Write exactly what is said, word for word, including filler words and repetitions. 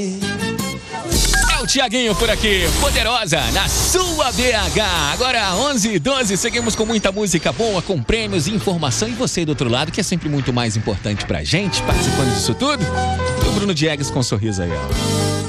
É o Thiaguinho por aqui, Poderosa, na sua B H. Agora, onze e doze, seguimos com muita música boa, com prêmios e informação. E você do outro lado, que é sempre muito mais importante pra gente, participando disso tudo. E o Bruno Diegues com um sorriso aí, ó.